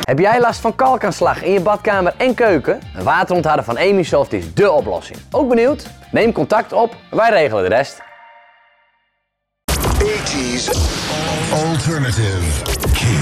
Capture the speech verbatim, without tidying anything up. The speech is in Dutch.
Heb jij last van kalkaanslag in je badkamer en keuken? Een waterontharder van Emisoft is dé oplossing. Ook benieuwd? Neem contact op, wij regelen de rest. eighties Alternative.